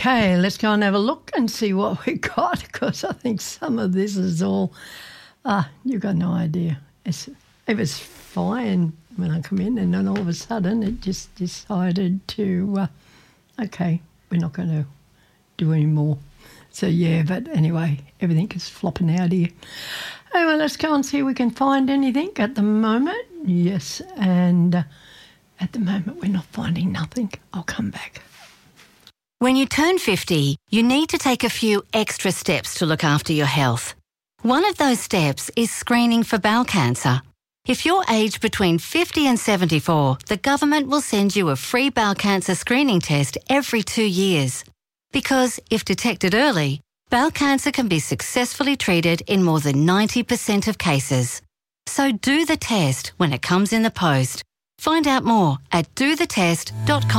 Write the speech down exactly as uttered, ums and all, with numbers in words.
Okay, let's go and have a look and see what we got, because I think some of this is all, ah, you've got no idea. It's, it was fine when I come in, and then all of a sudden it just decided to, uh, okay, we're not going to do any more. So, yeah, but anyway, everything is flopping out here. Anyway, let's go and see if we can find anything at the moment. Yes, and uh, at the moment we're not finding nothing. I'll come back. When you turn fifty, you need to take a few extra steps to look after your health. One of those steps is screening for bowel cancer. If you're aged between fifty and seventy-four, the government will send you a free bowel cancer screening test every two years. Because if detected early, bowel cancer can be successfully treated in more than ninety percent of cases. So do the test when it comes in the post. Find out more at do the test dot com.